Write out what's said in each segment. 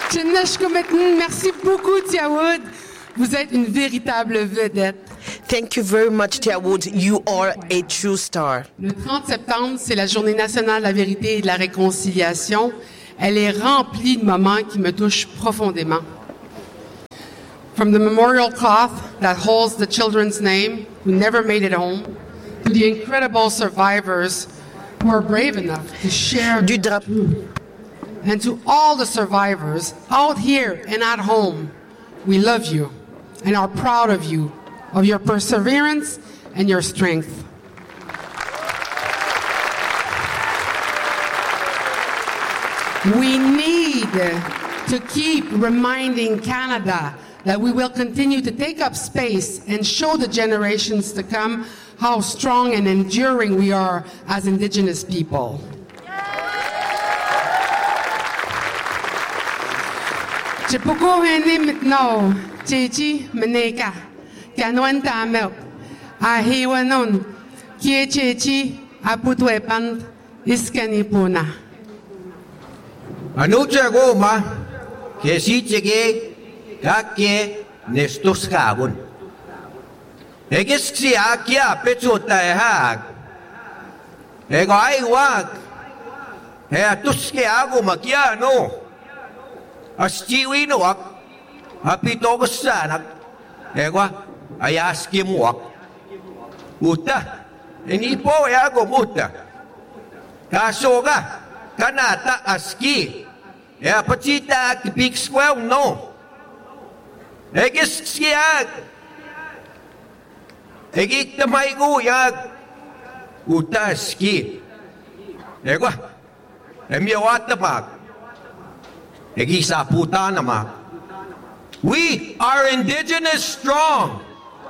Merci beaucoup, Tia Wood. Vous êtes une véritable vedette. Thank you very much, Tia Wood. You are a true star. Le 30 septembre, c'est la Journée nationale de la vérité et de la réconciliation. Elle est remplie de moments qui me touchent profondément. From the memorial cloth that holds the children's name who never made it home, to the incredible survivors who are brave enough to share Du drapeau. and to all the survivors out here and at home, we love you and are proud of you, of your perseverance and your strength. We need to keep reminding Canada that we will continue to take up space and show the generations to come how strong and enduring we are as Indigenous people. Chipoko hene mitno, chechi meneka, kanuan tamel, ahiwanon, kie chechi aputwepan iskanipuna. Anucha goma, que si chegue, kake nestos kabun. Egis si akia pechota ehag. Ego ay wag. He atuske ago makia no. Aschiwi no wak. Apito sanak. Ego ayaski mo wak. Uta. Inipo ago muta. Kasoga. Kanata aski. Ya pachita big square no. Egis siag. Egit tamay ko yag. Uta aski. Ego. Emiyawat na pag. Egisa puta na ma. We are Indigenous strong.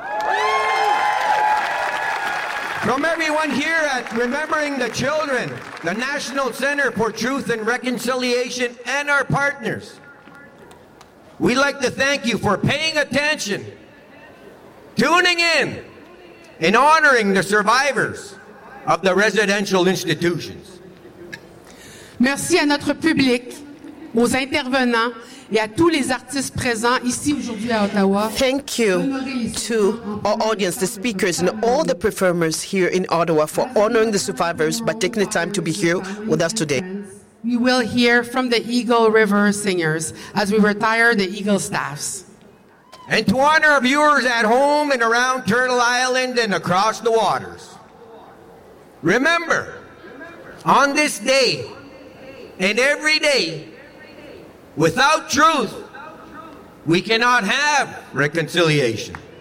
From everyone here at Remembering the Children, the National Center for Truth and Reconciliation, and our partners, we'd like to thank you for paying attention, tuning in, and honoring the survivors of the residential institutions. Merci à notre public, aux intervenants et à tous les artistes présents ici aujourd'hui à Ottawa. Thank you to our audience, the speakers, and all the performers here in Ottawa for honoring the survivors by taking the time to be here with us today. We will hear from the Eagle River Singers as we retire the Eagle staffs. And to honor our viewers at home and around Turtle Island and across the waters, remember, on this day and every day, without truth, we cannot have reconciliation.